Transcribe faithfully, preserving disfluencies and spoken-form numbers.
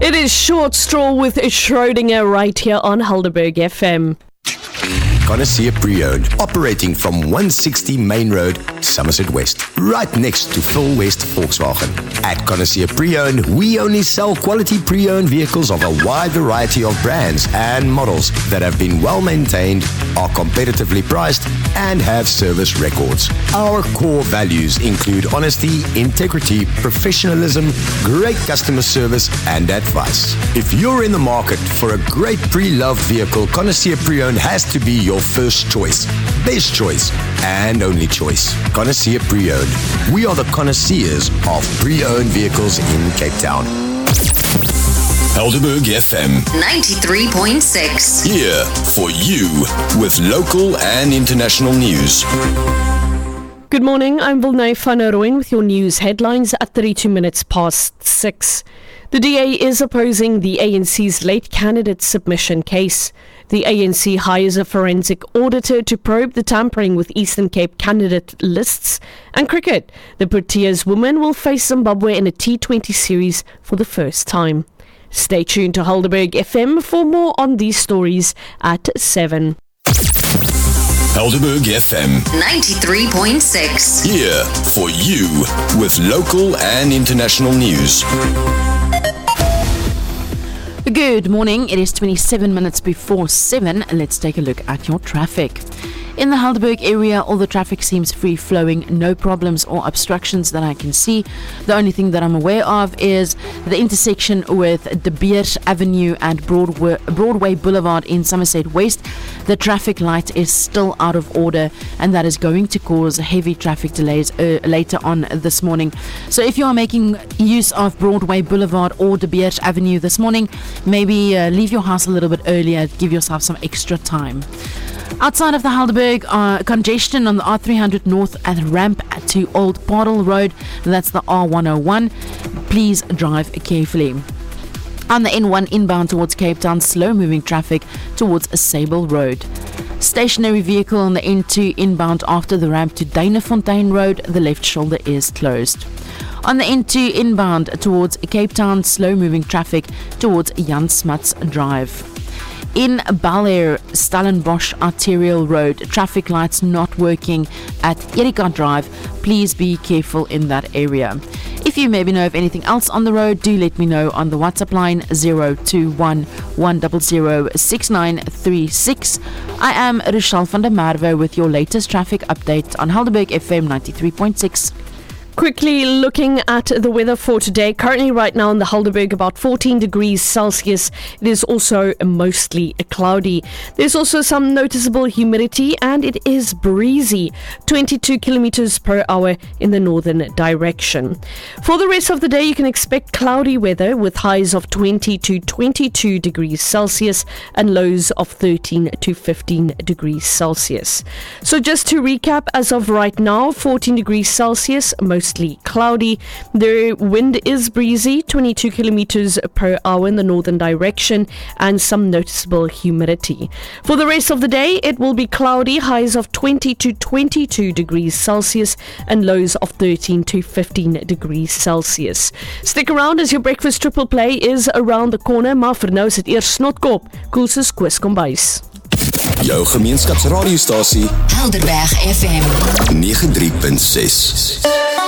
It is Short Straw with Schrodinger right here on Helderberg F M. Connoisseur Pre-Owned, operating from one sixty Main Road, Somerset West, right next to Phil West Volkswagen. At Connoisseur Pre-Owned, we only sell quality pre-owned vehicles of a wide variety of brands and models that have been well maintained, are competitively priced, and have service records. Our core values include honesty, integrity, professionalism, great customer service, and advice. If you're in the market for a great pre-loved vehicle, Connoisseur Pre-Owned has to be your first choice, best choice, and only choice. Connoisseur Pre-Owned. We are the connoisseurs of pre-owned vehicles in Cape Town. Helderberg F M ninety-three point six. Here for you with local and international news. Good morning, I'm Vilnay van Rooyen with your news headlines at thirty-two minutes past six. The D A is opposing the A N C's late candidate submission case. The A N C hires a forensic auditor to probe the tampering with Eastern Cape candidate lists. And cricket, the Proteas women will face Zimbabwe in a T twenty series for the first time. Stay tuned to Helderberg F M for more on these stories at seven. Helderberg F M ninety-three point six. Here for you with local and international news. Good morning, it is twenty-seven minutes before seven. Let's take a look at your traffic. In the Helderberg area, all the traffic seems free-flowing, no problems or obstructions that I can see. The only thing that I'm aware of is the intersection with De Beers Avenue and Broadway, Broadway Boulevard in Somerset West. The traffic light is still out of order, and that is going to cause heavy traffic delays uh, later on this morning. So if you are making use of Broadway Boulevard or De Beers Avenue this morning, maybe uh, leave your house a little bit earlier, give yourself some extra time. Outside of the Helderberg, uh, congestion on the R three hundred North and ramp to Old Paarl Road, that's the R one oh one. Please drive carefully. On the N one inbound towards Cape Town, slow-moving traffic towards Sable Road. Stationary vehicle on the N two inbound after the ramp to Duinefontein Road, the left shoulder is closed. On the N two inbound towards Cape Town, slow-moving traffic towards Jan Smuts Drive. In Bel Air, Stellenbosch Arterial Road, traffic lights not working at Erika Drive. Please be careful in that area. If you maybe know of anything else on the road, do let me know on the WhatsApp line zero two one, one zero zero, six nine three six. I am Rochelle van der Merwe with your latest traffic update on Helderberg F M ninety-three point six. Quickly looking at the weather for today. Currently right now in the Helderberg about fourteen degrees Celsius. It is also mostly cloudy. There's also some noticeable humidity and it is breezy. twenty-two kilometers per hour in the northern direction. For the rest of the day you can expect cloudy weather with highs of twenty to twenty-two degrees Celsius and lows of thirteen to fifteen degrees Celsius. So just to recap, as of right now, fourteen degrees Celsius, most Mostly cloudy. The wind is breezy, twenty-two kilometers per hour in the northern direction, and some noticeable humidity. For the rest of the day, it will be cloudy, highs of twenty to twenty-two degrees Celsius and lows of thirteen to fifteen degrees Celsius. Stick around as your breakfast triple play is around the corner, maar vir nou is dit eers Snotkop, koel soos Koos Kombuis. Jou gemeenskapsradiostasie Helderberg F M ninety-three point six.